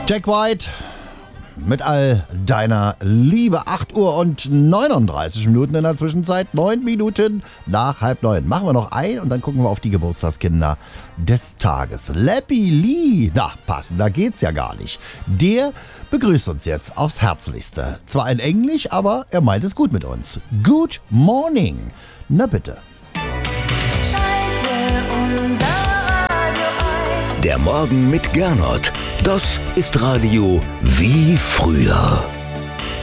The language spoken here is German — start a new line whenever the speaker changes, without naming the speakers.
Jack White mit all deiner Liebe. 8 Uhr und 39 Minuten in der Zwischenzeit. 9 Minuten nach 8:30. Machen wir noch ein und dann gucken wir auf die Geburtstagskinder des Tages. Lappy Lee, na passender geht's ja gar nicht. Der begrüßt uns jetzt aufs Herzlichste. Zwar in Englisch, aber er meint es gut mit uns. Good morning. Na bitte.
Der Morgen mit Gernot. Das ist Radio wie früher.